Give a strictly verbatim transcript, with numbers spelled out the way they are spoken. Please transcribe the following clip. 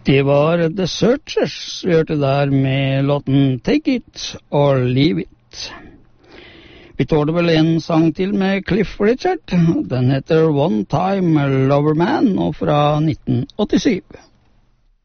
Det var The Searchers vi hørte der med låten Take It or Leave It. Vi tåler vel en sang til med Cliff Richard. Den heter One Time Lover Man og fra nitten åttisyv.